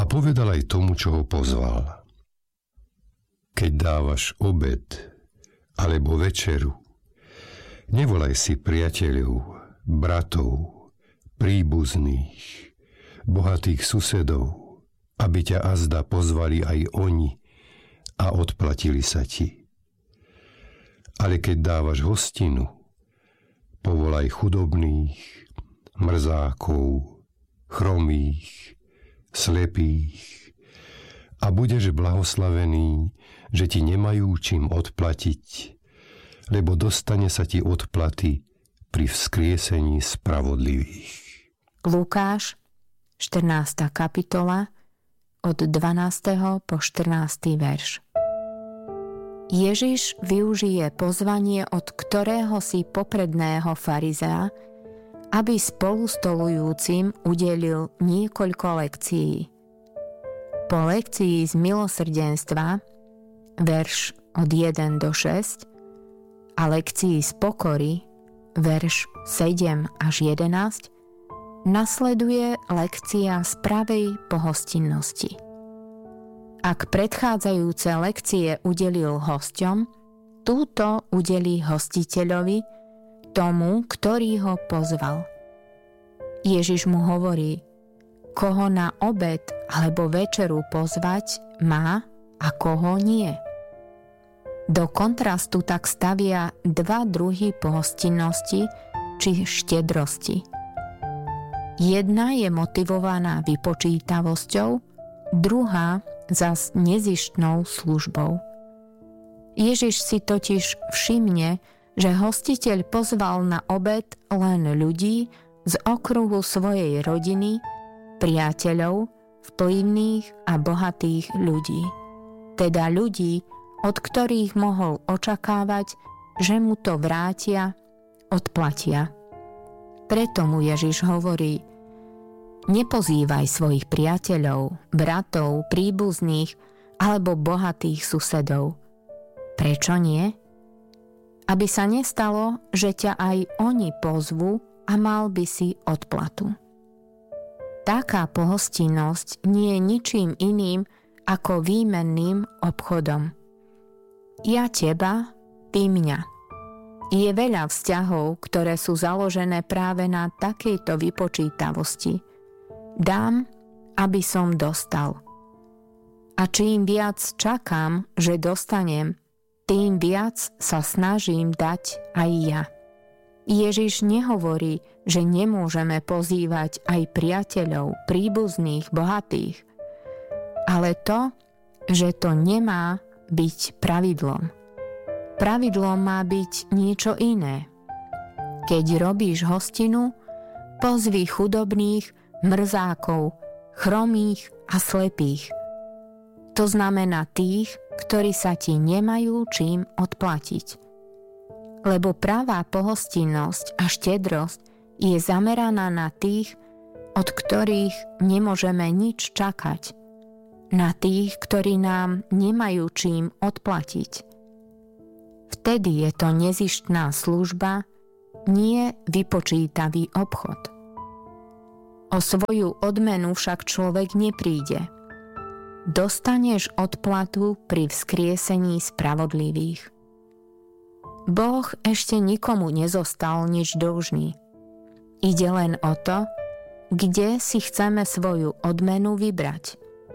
povedal aj tomu, čo ho pozval: Keď dávaš obed alebo večeru, nevolaj si priateľov, bratov, príbuzných, bohatých susedov, aby ťa azda pozvali aj oni a odplatili sa ti. Ale keď dávaš hostinu, povolaj chudobných, mrzákov, chromých, slepých a budeš blahoslavený, že ti nemajú čím odplatiť, lebo dostane sa ti odplaty pri vzkriesení spravodlivých. Lukáš, 14. kapitola, od 12. po 14. verš. Ježiš využije pozvanie od ktorého si popredného farizea, aby spolustolujúcim udelil niekoľko lekcií. Po lekcii z milosrdenstva, verš od 1 do 6, a lekcii z pokory, verš 7 až 11, nasleduje lekcia z pravej pohostinnosti. Ak predchádzajúce lekcie udelil hosťom, túto udelí hostiteľovi, tomu, ktorý ho pozval. Ježiš mu hovorí, koho na obed alebo večeru pozvať má a koho nie. Do kontrastu tak stavia dva druhy pohostinnosti či štedrosti. Jedna je motivovaná vypočítavosťou, druhá zas nezištnou službou. Ježiš si totiž všimne, že hostiteľ pozval na obed len ľudí z okruhu svojej rodiny, priateľov, vplyvných a bohatých ľudí. Teda ľudí, od ktorých mohol očakávať, že mu to vrátia, odplatia. Preto mu Ježiš hovorí: nepozývaj svojich priateľov, bratov, príbuzných alebo bohatých susedov. Prečo nie? Aby sa nestalo, že ťa aj oni pozvú a mal by si odplatu. Taká pohostinnosť nie je ničím iným ako výmenným obchodom. Ja teba, ty mňa. Je veľa vzťahov, ktoré sú založené práve na takejto vypočítavosti. Dám, aby som dostal. A čím viac čakám, že dostanem, tým viac sa snažím dať aj ja. Ježiš nehovorí, že nemôžeme pozývať aj priateľov, príbuzných, bohatých, ale to, že to nemá byť pravidlom. Pravidlom má byť niečo iné. Keď robíš hostinu, pozvi chudobných, mrzákov, chromých a slepých. To znamená tých, ktorí sa ti nemajú čím odplatiť. Lebo pravá pohostinnosť a štedrosť je zameraná na tých, od ktorých nemôžeme nič čakať. Na tých, ktorí nám nemajú čím odplatiť. Vtedy je to nezištná služba, nie vypočítavý obchod. O svoju odmenu však človek nepríde. Dostaneš odplatu pri vzkriesení spravodlivých. Boh ešte nikomu nezostal nič dlžný. Ide len o to, kde si chceme svoju odmenu vybrať.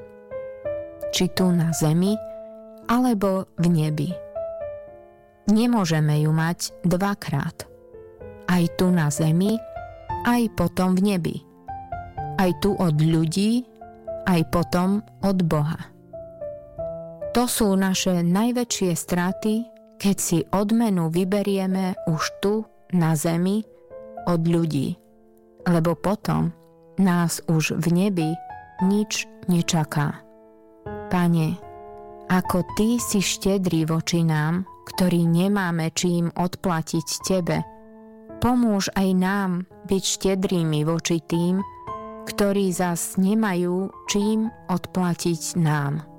Či tu na zemi, alebo v nebi. Nemôžeme ju mať dvakrát. Aj tu na zemi, aj potom v nebi. Aj tu od ľudí, aj potom od Boha. To sú naše najväčšie straty, keď si odmenu vyberieme už tu na zemi od ľudí, lebo potom nás už v nebi nič nečaká. Pane, ako Ty si štedrý voči nám, ktorí nemáme čím odplatiť Tebe, pomôž aj nám byť štedrými voči tým, ktorí zas nemajú čím odplatiť nám.